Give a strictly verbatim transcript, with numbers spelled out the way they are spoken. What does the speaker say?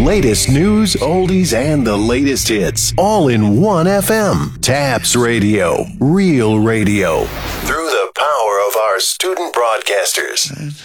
latest news, oldies, and the latest hits, all in one F M. Taps Radio, real radio. Through the power of our student broadcasters.